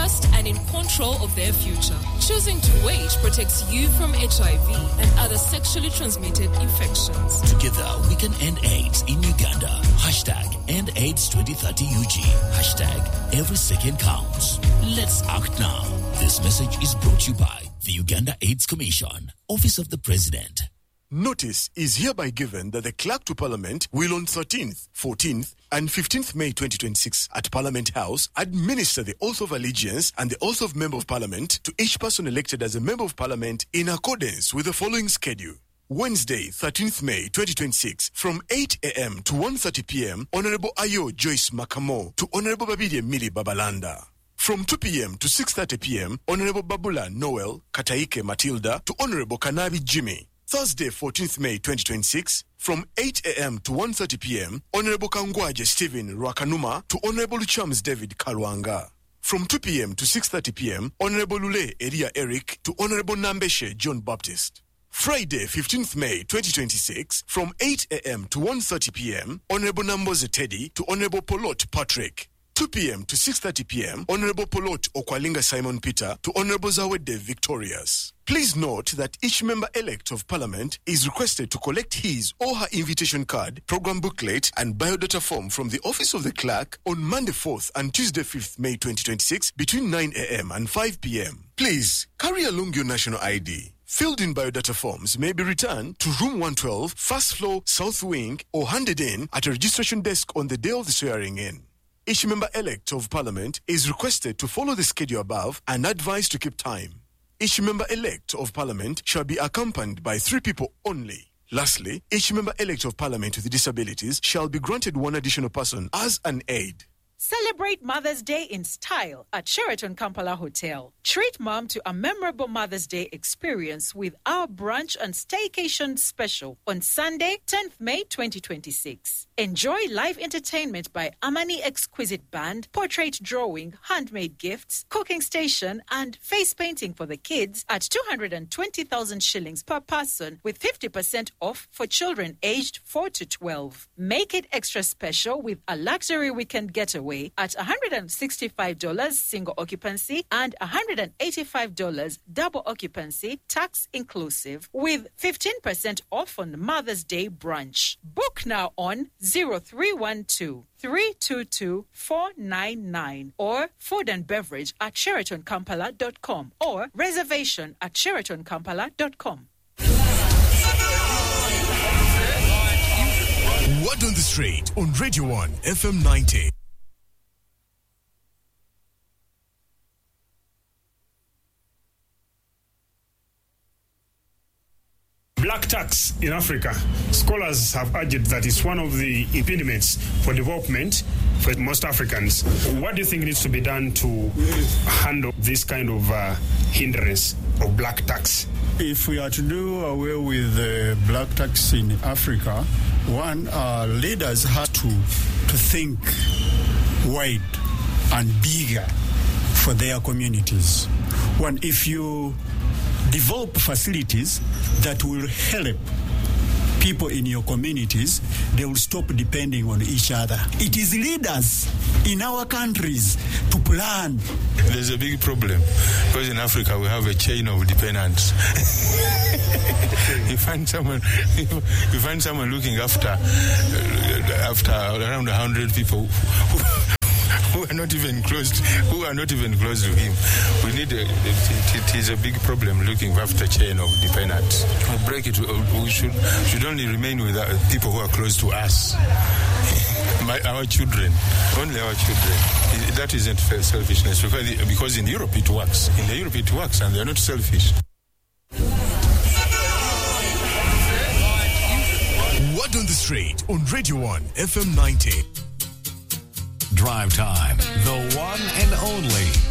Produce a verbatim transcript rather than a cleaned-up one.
trust and in control of their future. Choosing to wait protects you from H I V and other sexually transmitted infections. Together, we can end AIDS in Uganda. Hashtag End AIDS twenty thirty U G. Hashtag Every Second Counts. Let's act now. This message is brought to you by the Uganda AIDS Commission, Office of the President. Notice is hereby given that the Clerk to Parliament will on thirteenth, fourteenth, and fifteenth May twenty twenty-six at Parliament House administer the oath of allegiance and the oath of Member of Parliament to each person elected as a Member of Parliament in accordance with the following schedule. Wednesday, thirteenth May twenty twenty-six, from eight a.m. to one thirty p.m, Honorable Ayo Joyce Makamo to Honorable Babide Mili Babalanda. From two p.m. to six thirty p.m, Honorable Babula Noel Kataike Matilda to Honorable Kanabi Jimmy. Thursday, fourteenth May twenty twenty-six, from eight a.m. to one thirty p.m, Honorable Kangwaje Stephen Rwakanuma to Honorable Chams David Kalwanga. From two p.m. to six thirty p.m, Honorable Lule Eria Eric to Honorable Nambeshe John Baptist. Friday, fifteenth May twenty twenty-six, from eight a.m. to one thirty p.m, Honorable Namboze Teddy to Honorable Polot Patrick. two p.m. to six thirty p.m, Honorable Polot Okwalinga Simon Peter to Honorable Zawede Victorious. Please note that each member-elect of Parliament is requested to collect his or her invitation card, program booklet, and biodata form from the Office of the Clerk on Monday fourth and Tuesday fifth May twenty twenty-six between nine a.m. and five p.m. Please carry along your national I D. Filled-in biodata forms may be returned to Room one twelve, First Floor, South Wing, or handed in at a registration desk on the day of the swearing-in. Each member-elect of Parliament is requested to follow the schedule above and advised to keep time. Each member-elect of Parliament shall be accompanied by three people only. Lastly, each member-elect of Parliament with disabilities shall be granted one additional person as an aide. Celebrate Mother's Day in style at Sheraton Kampala Hotel. Treat mom to a memorable Mother's Day experience with our brunch and staycation special on Sunday, tenth May twenty twenty-six. Enjoy live entertainment by Amani Exquisite Band, portrait drawing, handmade gifts, cooking station, and face painting for the kids at two hundred twenty thousand shillings per person with fifty percent off for children aged four to twelve. Make it extra special with a luxury weekend getaway at one hundred sixty-five dollars single occupancy and one hundred eighty-five dollars double occupancy, tax inclusive, with fifteen percent off on Mother's Day brunch. Book now on zero three one two, three two two, four nine nine or food and beverage at sheraton kampala dot com or reservation at sheraton kampala dot com. Word on the Street on Radio one F M ninety. Black tax in Africa. Scholars have argued that it's one of the impediments for development for most Africans. What do you think needs to be done to handle this kind of uh, hindrance of black tax? If we are to do away with the black tax in Africa, one, uh, leaders have to, to think wide and bigger for their communities. One, if you develop facilities that will help people in your communities, they will stop depending on each other. It is leaders in our countries to plan. There's a big problem because in Africa we have a chain of dependents. you find someone, you find someone looking after after around a hundred people who are not even close to, who are not even close to him. We need a, it, it is a big problem looking after chain of dependents. We break it. We should should only remain with people who are close to us. My, our children, only our children. That isn't selfishness because, because in Europe it works. In the Europe it works, and they are not selfish. Word on the Street on Radio one F M ninety. Drive Time, the one and only